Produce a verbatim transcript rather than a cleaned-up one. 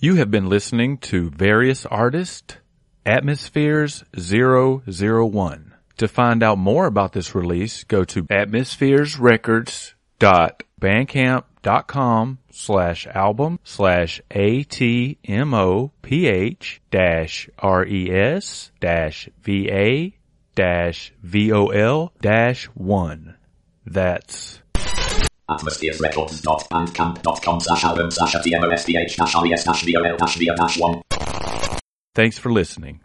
You have been listening to Various Artists, Atmospheres zero zero one. To find out more about this release, go to atmospheresrecords.bandcamp.com slash album slash A-T-M-O-P-H dash R-E-S dash V-A dash V-O-L dash one. That's atmospheresrecords.bandcamp.com slash album slash T-M-O-S-P-H dash R-E-S dash V-O-L dash V-O dash one. Thanks for listening.